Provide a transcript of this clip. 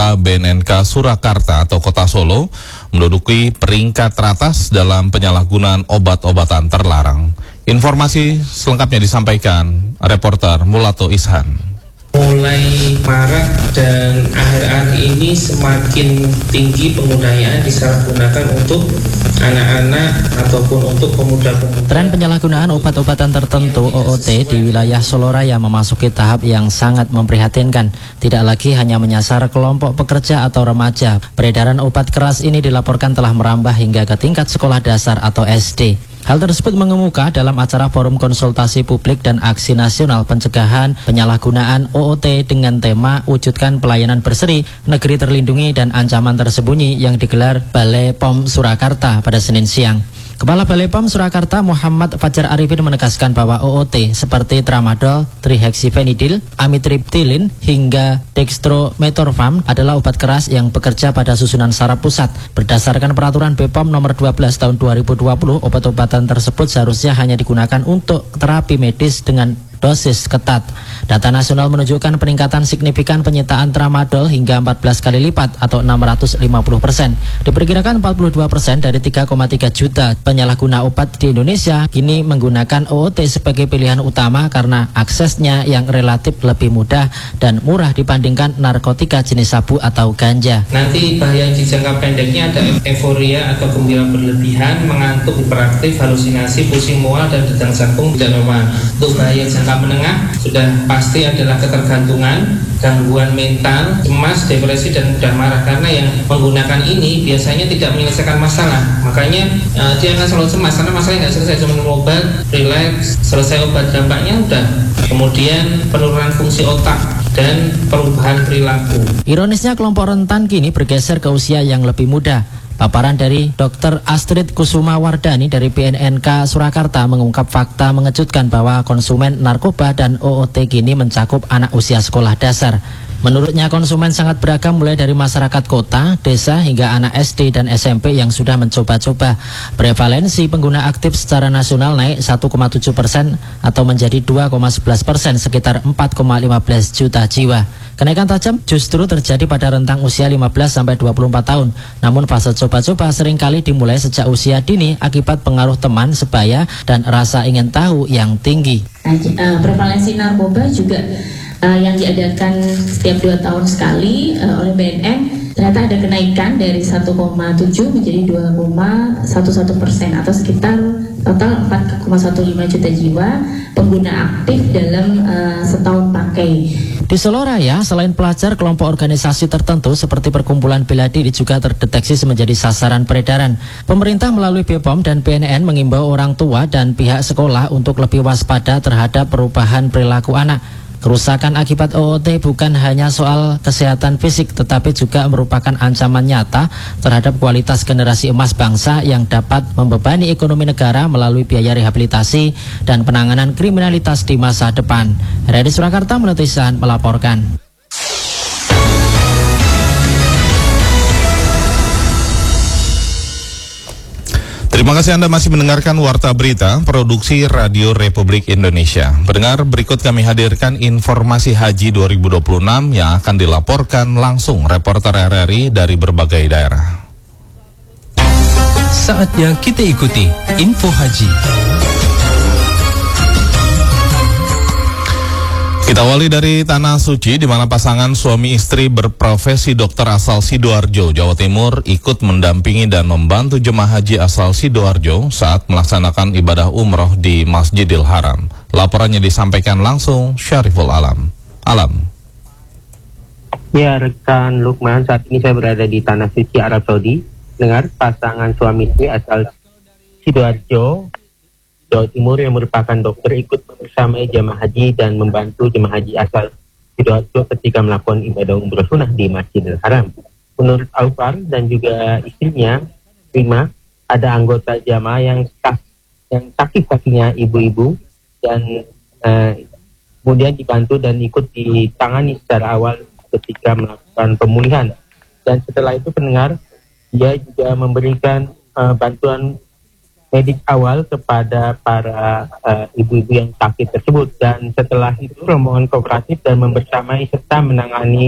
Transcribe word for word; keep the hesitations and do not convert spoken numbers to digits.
B N N K Surakarta atau Kota Solo menduduki peringkat teratas dalam penyalahgunaan obat-obatan terlarang. Informasi selengkapnya disampaikan reporter Mulato Ishan. Mulai Maret dan akhir-akhir ini semakin tinggi penggunaannya disalahgunakan untuk anak-anak ataupun untuk pemuda-pemuda. Tren penyalahgunaan obat-obatan tertentu O O T di wilayah Soloraya memasuki tahap yang sangat memprihatinkan. Tidak lagi hanya menyasar kelompok pekerja atau remaja. Peredaran obat keras ini dilaporkan telah merambah hingga ke tingkat sekolah dasar atau S D. Hal tersebut mengemuka dalam acara Forum Konsultasi Publik dan Aksi Nasional Pencegahan Penyalahgunaan O O T dengan tema Wujudkan Pelayanan Berseri, Negeri Terlindungi dan Ancaman Tersembunyi yang digelar Balai P O M Surakarta pada Senin siang. Kepala Balai P O M Surakarta Muhammad Fajar Arifin menegaskan bahwa O O T seperti tramadol, trihexyphenidyl, amitriptylin hingga dextrometorphan adalah obat keras yang bekerja pada susunan saraf pusat. Berdasarkan peraturan B P O M nomor dua belas tahun dua ribu dua puluh, obat-obatan tersebut seharusnya hanya digunakan untuk terapi medis dengan dosis ketat. Data nasional menunjukkan peningkatan signifikan penyitaan tramadol hingga empat belas kali lipat atau enam ratus lima puluh persen. Diperkirakan empat puluh dua persen dari tiga koma tiga juta penyalahguna obat di Indonesia kini menggunakan O O T sebagai pilihan utama karena aksesnya yang relatif lebih mudah dan murah dibandingkan narkotika jenis sabu atau ganja. Nanti bahaya di jangka pendeknya ada euforia atau gembira berlebihan, mengantuk, hiperaktif, halusinasi, pusing mual dan detak jantung tidak normal. Untuk bahaya jangka menengah sudah pasti adalah ketergantungan, gangguan mental, cemas, depresi dan mudah marah karena yang menggunakan ini biasanya tidak menyelesaikan masalah. Makanya uh, dia akan selalu cemas karena masalahnya nggak selesai, cuma minum obat, relax, selesai obat dampaknya udah. Kemudian penurunan fungsi otak dan perubahan perilaku. Ironisnya kelompok rentan kini bergeser ke usia yang lebih muda. Paparan dari Dokter Astrid Kusuma Wardani dari B N N K Surakarta mengungkap fakta mengejutkan bahwa konsumen narkoba dan O O T kini mencakup anak usia sekolah dasar. Menurutnya konsumen sangat beragam mulai dari masyarakat kota, desa hingga anak S D dan S M P yang sudah mencoba-coba. Prevalensi pengguna aktif secara nasional naik satu koma tujuh persen atau menjadi dua koma sebelas persen sekitar empat koma lima belas juta jiwa. Kenaikan tajam justru terjadi pada rentang usia lima belas sampai dua puluh empat tahun. Namun fase coba-coba seringkali dimulai sejak usia dini akibat pengaruh teman sebaya dan rasa ingin tahu yang tinggi. Uh, prevalensi narkoba juga uh, yang diadakan setiap dua tahun sekali uh, oleh B N N ternyata ada kenaikan dari satu koma tujuh menjadi dua koma satu satu persen atau sekitar total empat koma satu lima juta jiwa pengguna aktif dalam uh, setahun pakai. Di Soloraya, selain pelajar, kelompok organisasi tertentu seperti Perkumpulan Bela Diri juga terdeteksi menjadi sasaran peredaran. Pemerintah melalui B P O M dan B N N mengimbau orang tua dan pihak sekolah untuk lebih waspada terhadap perubahan perilaku anak. Kerusakan akibat O O T bukan hanya soal kesehatan fisik, tetapi juga merupakan ancaman nyata terhadap kualitas generasi emas bangsa yang dapat membebani ekonomi negara melalui biaya rehabilitasi dan penanganan kriminalitas di masa depan. Dari Surakarta, Menutisan melaporkan. Terima kasih Anda masih mendengarkan Warta Berita Produksi Radio Republik Indonesia. Pendengar, berikut kami hadirkan informasi Haji dua ribu dua puluh enam yang akan dilaporkan langsung reporter R R I dari berbagai daerah. Saatnya kita ikuti Info Haji. Kita awali dari Tanah Suci, di mana pasangan suami istri berprofesi dokter asal Sidoarjo, Jawa Timur, ikut mendampingi dan membantu jemaah haji asal Sidoarjo saat melaksanakan ibadah umroh di Masjidil Haram. Laporannya disampaikan langsung Syariful Alam. Alam. Ya, rekan Lukman, saat ini saya berada di Tanah Suci, Arab Saudi. Dengar, pasangan suami istri asal Sidoarjo, Jawa Timur yang merupakan dokter ikut bersama jemaah haji dan membantu jemaah haji asal Sidoarjo ketika melakukan ibadah umroh sunnah di Masjidil Haram. Menurut Aufar dan juga istrinya, Rima, ada anggota jamaah yang yang sakit kakinya ibu-ibu dan eh, kemudian dibantu dan ikut ditangani secara awal ketika melakukan pemulihan. Dan setelah itu pendengar, dia juga memberikan eh, bantuan medik awal kepada para uh, ibu-ibu yang sakit tersebut. Dan setelah itu rombongan kooperatif dan membersamai serta menangani